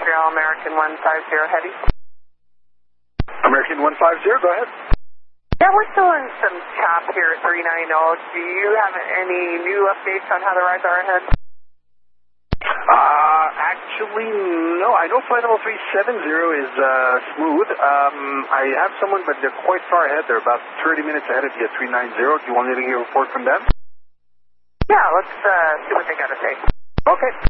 Montreal, American 150 heavy. American 150, go ahead. Yeah, we're still in some chop here at 390. Do you have any new updates on how the rides are ahead? Actually, no. I know flight level 370 is smooth. I have someone, but they're quite far ahead. They're about 30 minutes ahead of you at 390. Do you want me to get a report from them? Yeah, let's see what they got to say. Okay.